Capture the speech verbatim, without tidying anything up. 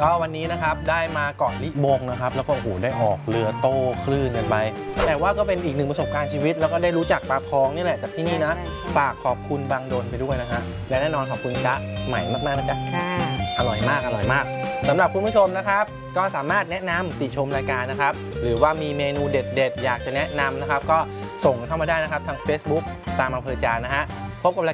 ก็วันนี้นะครับได้มาเกาะลิบงนะครับแล้วก็โอ้โหได้ออกเรือโต้คลื่นกันไปแต่ว่าก็เป็นอีกหนึ่งประสบการณ์ชีวิตแล้วก็ได้รู้จักปลาพองนี่แหละจากที่นี่นะฝากขอบคุณบางโดนไปด้วยนะฮะและแน่นอนขอบคุณจ๊ะใหม่มากๆนะจ๊ะค่ะอร่อยมากอร่อยมากสำหรับคุณผู้ชมนะครับก็สามารถแนะนำติชมรายการนะครับหรือว่ามีเมนูเด็ดๆอยากจะแนะนำนะครับก็ส่งเข้ามาได้นะครับทาง Facebook ตามอำเภอจานนะฮะพบกับ